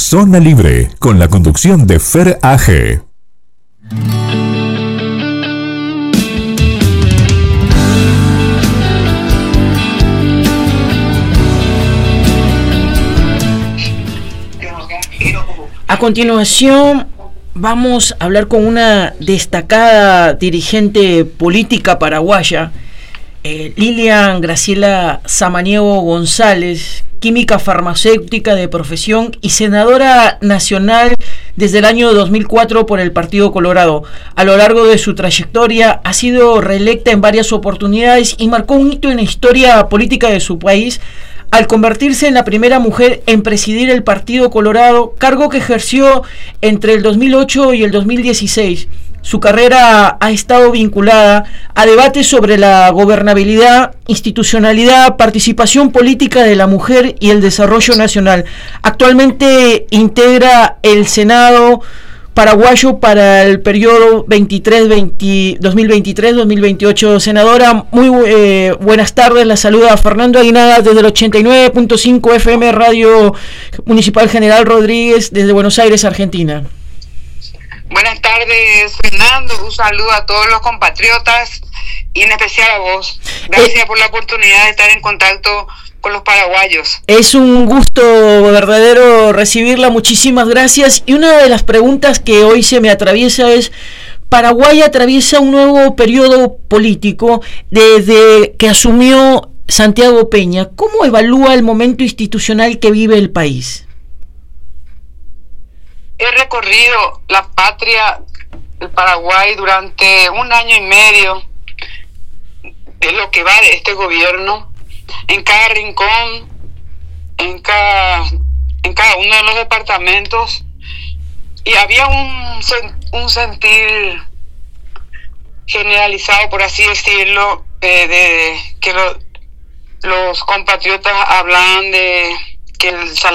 Zona Libre, con la conducción de Fer AG. A continuación vamos a hablar con una destacada dirigente política paraguaya, Lilian Graciela Samaniego González, química farmacéutica de profesión y senadora nacional desde el año 2004 por el Partido Colorado. A lo largo de su trayectoria ha sido reelecta en varias oportunidades y marcó un hito en la historia política de su país al convertirse en la primera mujer en presidir el Partido Colorado, cargo que ejerció entre el 2008 y el 2016. Su carrera ha estado vinculada a debates sobre la gobernabilidad, institucionalidad, participación política de la mujer y el desarrollo nacional. Actualmente integra el Senado paraguayo para el periodo 2023-2028. Senadora, muy buenas tardes. La saluda Fernando Aguinaga desde el 89.5 FM Radio Municipal General Rodríguez desde Buenos Aires, Argentina. Buenas tardes, Fernando. Un saludo a todos los compatriotas y en especial a vos. Gracias por la oportunidad de estar en contacto con los paraguayos. Es un gusto verdadero recibirla, muchísimas gracias. Y una de las preguntas que hoy se me atraviesa es: Paraguay atraviesa un nuevo periodo político desde que asumió Santiago Peña. ¿Cómo evalúa el momento institucional que vive el país? He recorrido la patria del Paraguay durante un año y medio de lo que va de este gobierno, en cada rincón, en cada uno de los departamentos, y había un sentir generalizado, por así decirlo, de que los compatriotas hablaban de que el salario